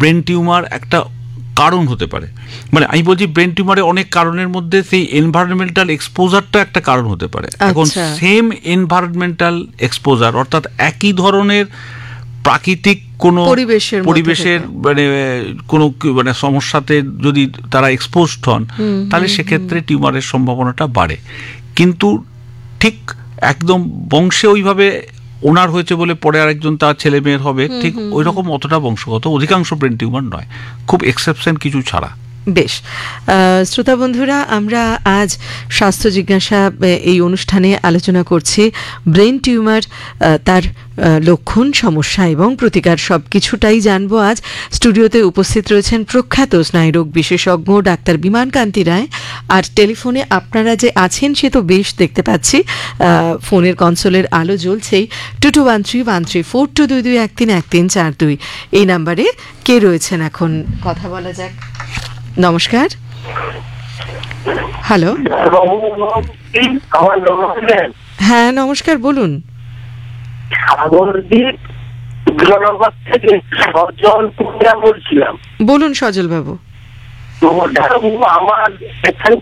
Brain tumour একটা কারণ হতে পারে। মানে আমি বলছি ব্রেন টিউমারের অনেক কারণের মধ্যে সেই এনভায়রনমেন্টাল এক্সপোজারটা একটা কারণ হতে পারে। এখন সেম এনভায়রনমেন্টাল এক্সপোজার অর্থাৎ একই ধরনের প্রাকৃতিক কোনো পরিবেশের মানে কোনো মানে সমস্যাতে যদি তারা এক্সপোজড হন তাহলে সেক্ষেত্রে টিউমারের সম্ভাবনাটা বাড়ে। কিন্তু ঠিক একদম বংশে ওইভাবে ওনার হয়েছে বলে পরে আরেকজন তার ছেলে মেয়ের হবে, ঠিক ওই রকম অতটা বংশগত অধিকাংশ ব্রেন টিউমার নয়, খুব এক্সেপশন কিছু ছাড়া। বেশ, শ্রোতা বন্ধুরা, আমরা আজ স্বাস্থ্য জিজ্ঞাসা এই অনুষ্ঠানে আলোচনা করছি ব্রেন টিউমার, তার লক্ষণ, সমস্যা এবং প্রতিকার সব কিছুটাই জানবো আজ। স্টুডিওতে উপস্থিত রয়েছেন প্রখ্যাত স্নায়ুরোগ বিশেষজ্ঞ ডাক্তার বিমান কান্তি রায়। আর টেলিফোনে আপনারা যে আছেন সে তো বেশ দেখতে পাচ্ছি, ফোনের কনসোলের আলো জ্বলছেই। 22131422131342 এই নাম্বারে কে রয়েছেন এখন কথা বলা যাক। নমস্কার। হ্যালো, হ্যাঁ নমস্কার, বলুন। বলুন সজল বাবু। আমার এখানে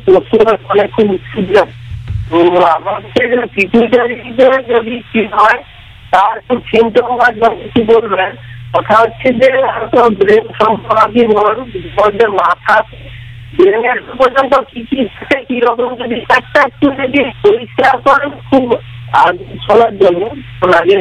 যদি কি হয় তার সিমটম কি বলবেন? কথা হচ্ছে যে ব্রেন সম্পর্কে মাথা ব্রেনের পর্যন্ত কি কি কি রকম যদি একটা একটু যদি পরিষ্কার করেন খুব শোনার জন্য লাগে।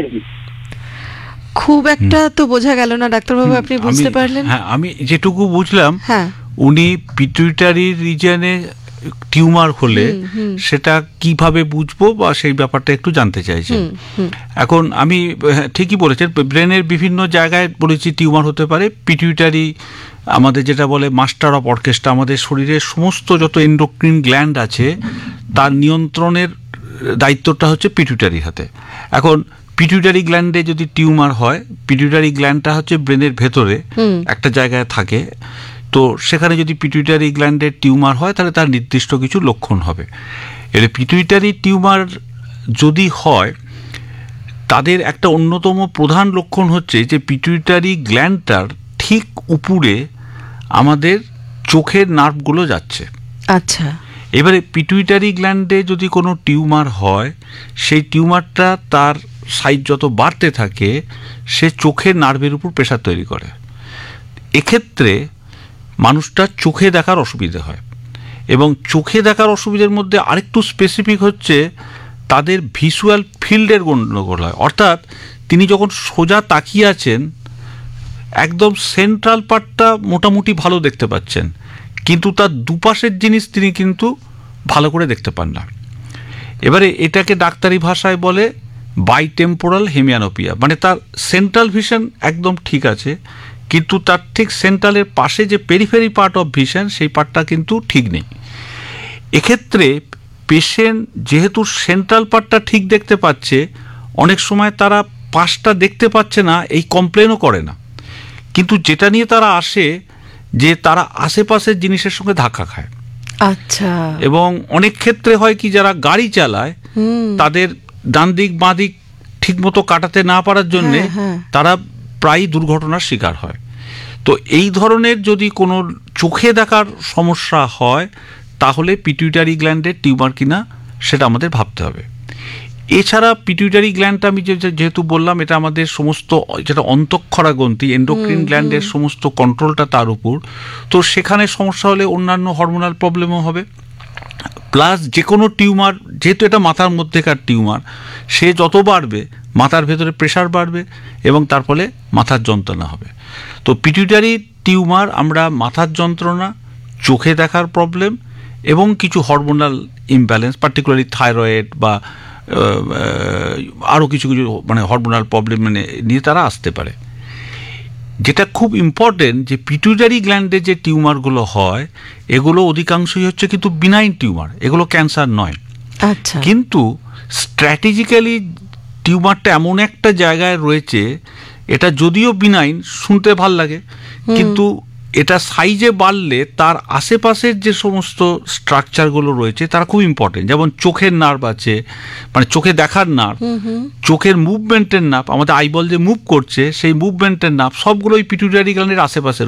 খুব একটা তো বোঝা গেল না ডাক্তারবাবু, আপনি বুঝতে পারলেন? হ্যাঁ, আমি যেটুকু বুঝলাম, উনি পিটুইটারি রিজনে টিউমার হলে সেটা কিভাবে বুঝবো বা সেই ব্যাপারটা একটু জানতে চাইছেন। এখন আমি ঠিকই বলেছেন, ব্রেনের বিভিন্ন জায়গায় বলেছি টিউমার হতে পারে। পিটুইটারি আমাদের যেটা বলে মাস্টার অফ অর্কেস্ট্রা, আমাদের শরীরের সমস্ত যত এন্ডোক্রিন গ্ল্যান্ড আছে তার নিয়ন্ত্রণের দায়িত্বটা হচ্ছে পিটুইটারির হাতে। এখন পিটুইটারি গ্ল্যান্ডে যদি টিউমার হয়, পিটুইটারি গ্ল্যান্ডটা হচ্ছে ব্রেনের ভেতরে একটা জায়গায় থাকে, তো সেখানে যদি পিটুইটারি গ্ল্যান্ডের টিউমার হয় তাহলে তার নির্দিষ্ট কিছু লক্ষণ হবে। এর পিটুইটারি টিউমার যদি হয় তাদের একটা অন্যতম প্রধান লক্ষণ হচ্ছে যে পিটুইটারি গ্ল্যান্ডটার ঠিক উপরে আমাদের চোখের নার্ভগুলো যাচ্ছে। আচ্ছা, এবারে পিটুইটারি গ্ল্যান্ডে যদি কোনো টিউমার হয়, সেই টিউমারটা তার সাইজ যত বাড়তে থাকে সে চোখের নার্ভের উপর প্রেসার তৈরি করে। এক্ষেত্রে মানুষটা চোখে দেখার অসুবিধা হয়, এবং চোখে দেখার অসুবিধার মধ্যে আরেকটু স্পেসিফিক হচ্ছে তাদের ভিজুয়াল ফিল্ডের গণ্ডগোল হয়। অর্থাৎ তিনি যখন সোজা তাকিয়ে আছেন একদম সেন্ট্রাল পার্টটা মোটামুটি ভালো দেখতে পাচ্ছেন, কিন্তু তার দুপাশের জিনিস তিনি কিন্তু ভালো করে দেখতে পান না। এবারে এটাকে ডাক্তারি ভাষায় বলে বাইটেম্পোরাল হেমিয়ানোপিয়া, মানে তার সেন্ট্রাল ভিশন একদম ঠিক আছে কিন্তু তার ঠিক সেন্ট্রালের পাশে যে পেরিফেরি পার্ট অফ ভিশন সেই পার্টটা কিন্তু ঠিক নেই। এক্ষেত্রে পেশেন্ট যেহেতু সেন্ট্রাল পার্টটা ঠিক দেখতে পাচ্ছে, অনেক সময় তারা পাশটা দেখতে পাচ্ছে না এই কমপ্লেনও করে না, কিন্তু যেটা নিয়ে তারা আসে যে তারা আশেপাশের জিনিসের সঙ্গে ধাক্কা খায়। আচ্ছা, এবং অনেক ক্ষেত্রে হয় কি, যারা গাড়ি চালায় তাদের ডান দিক বাঁ দিক ঠিক মতো কাটাতে না পারার জন্যে তারা প্রায় দুর্ঘটনার শিকার হয়। তো এই ধরনের যদি কোনো চোখে দেখার সমস্যা হয় তাহলে পিটুইটারি গ্ল্যান্ডের টিউমার কিনা সেটা আমাদের ভাবতে হবে। এছাড়া পিটুইটারি গ্ল্যান্ডটা আমি যেহেতু বললাম এটা আমাদের সমস্ত যেটা অন্তঃক্ষরা গ্রন্থি এন্ডোক্রিন গ্ল্যান্ডের সমস্ত কন্ট্রোলটা তার উপর, তো সেখানে সমস্যা হলে অন্যান্য হরমোনাল প্রবলেমও হবে। প্লাস যে কোনো টিউমার, যেহেতু এটা মাথার মধ্যেকার টিউমার, সে যত বাড়বে মাথার ভেতরে প্রেশার বাড়বে এবং তার ফলে মাথার যন্ত্রণা হবে। তো পিটুইটারি টিউমার আমরা মাথার যন্ত্রণা, চোখে দেখার প্রবলেম এবং কিছু হরমোনাল ইমব্যালেন্স, পার্টিকুলারলি থাইরয়েড বা আরও কিছু কিছু মানে হরমোনাল প্রবলেম মানে নিয়ে তারা আসতে পারে। যেটা খুব ইম্পর্টেন্ট যে পিটুইটারি গ্ল্যান্ডে যে টিউমারগুলো হয় এগুলো অধিকাংশই হচ্ছে কিন্তু বিনাইন টিউমার, এগুলো ক্যান্সার নয়। আচ্ছা, কিন্তু স্ট্র্যাটেজিক্যালি টিউমারটা এমন একটা জায়গায় রয়েছে, এটা যদিও বিনাইন শুনতে ভাল লাগে, কিন্তু এটা সাইজে বাড়লে তার আশেপাশের যে সমস্ত স্ট্রাকচারগুলো রয়েছে তারা খুব ইম্পর্টেন্ট। যেমন চোখের নার্ভ আছে, মানে চোখে দেখার নার্ভ, চোখের মুভমেন্টের নার্ভ, আমাদের আইবল যে মুভ করছে সেই মুভমেন্টের নার্ভ, সবগুলোই পিটুইটারি গ্ল্যান্ডের আশেপাশে